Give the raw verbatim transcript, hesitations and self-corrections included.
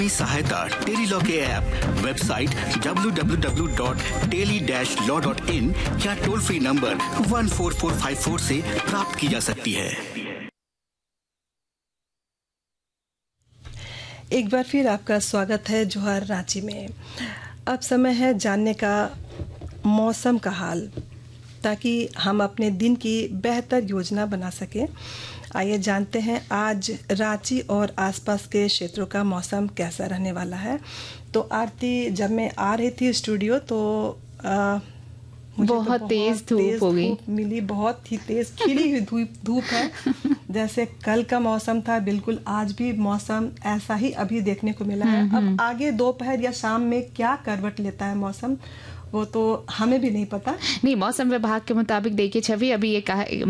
सहायता tele law के app, website W W W dot tele dash law dot in या toll free number one four four five four से प्राप्त की जा सकती है। एक बार फिर आपका स्वागत है जोहार रांची में। अब समय है जानने का मौसम का हाल, ताकि हम अपने दिन की बेहतर योजना बना सकें। आइए जानते हैं आज रांची और आसपास के क्षेत्रों का मौसम कैसा रहने वाला है। तो आरती, जब मैं आ रही थी स्टूडियो तो आ, मुझे बहुत, तो बहुत तेज धूप हो गई, मिली, बहुत ही तेज खिली हुई धूप धूप है। जैसे कल का मौसम था, बिल्कुल आज भी मौसम ऐसा ही अभी देखने को मिला है। अब आगे दोपहर या शाम में क्या करवट लेता है मौसम, वो तो हमें भी नहीं पता। नहीं, मौसम विभाग के मुताबिक देखिए छवि, अभी ये कहा